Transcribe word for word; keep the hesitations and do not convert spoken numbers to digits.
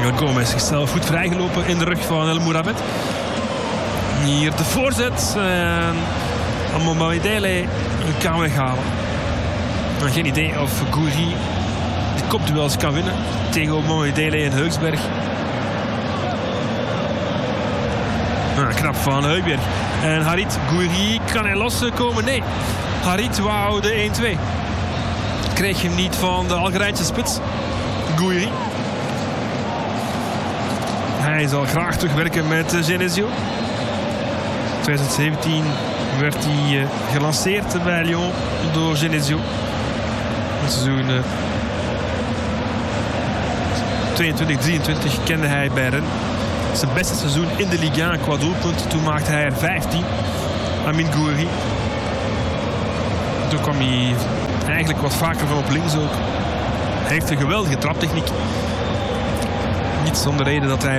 Angel Gomez zichzelf goed vrijgelopen in de rug van El Mouramed. Hier de voorzet. En Mohamedele kan weghalen. Maar geen idee of Gouiri de kopduels kan winnen tegen Mohamedele en Heugsberg. Nou, knap van Heuberg. En Harit Gouiri, kan hij loskomen? Nee. Harit wou de één twee. Kreeg hem niet van de Algerijnse spits. Gouiri. Hij zal graag terugwerken met Genesio. twintig zeventien werd hij uh, gelanceerd bij Lyon door Genesio. Het seizoen uh, tweeëntwintig drieëntwintig kende hij bij Rennes. Zijn beste seizoen in de Ligue één qua doelpunt. Toen maakte hij er vijftien. Amin Gouiri. Toen kwam hij eigenlijk wat vaker van op links ook. Hij heeft een geweldige traptechniek. Niet zonder reden dat hij